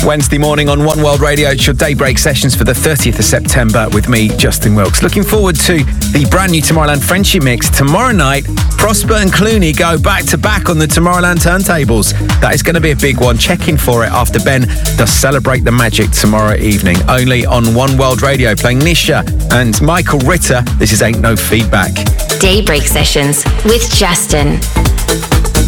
Wednesday morning on One World Radio. It's your daybreak sessions for the 30th of September with me, Justin Wilkes. Looking forward to the brand new Tomorrowland Friendship Mix. Tomorrow night, Prosper and Clooney go back to back on the Tomorrowland turntables. That is going to be a big one. Check in for it after Ben does Celebrate the Magic tomorrow evening. Only on One World Radio, playing Nisha and Michael Ritter. This is Ain't No Feedback. Daybreak sessions with Justin.